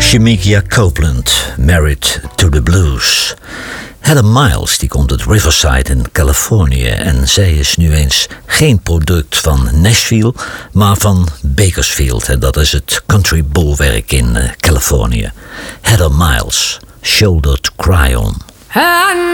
Shemekia Copeland, Married to the Blues. Heather Miles die komt uit Riverside in Californië en zij is nu eens geen product van Nashville, maar van Bakersfield. En dat is het country bolwerk in Californië. Heather Miles, Shoulder to Cry On.